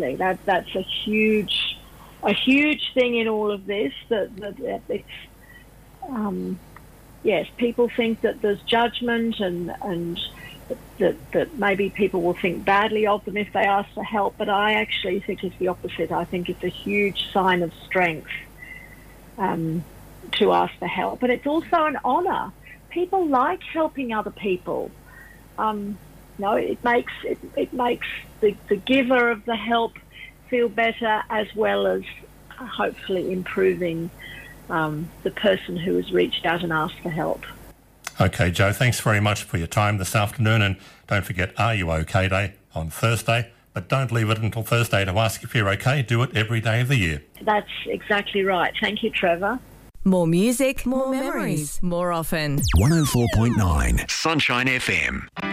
absolutely. That's a huge thing in all of this. That it's yes, people think that there's judgment and that maybe people will think badly of them if they ask for help. But I actually think it's the opposite. I think it's a huge sign of strength to ask for help, but it's also an honour. People like helping other people. It makes the giver of the help feel better, as well as hopefully improving the person who has reached out and asked for help. Okay, Jo, thanks very much for your time this afternoon, and don't forget Are You OK Day on Thursday, but don't leave it until Thursday to ask if you're okay. Do it every day of the year. That's exactly right. Thank you, Trevor. More music, more memories, more often. 104.9 Sunshine FM.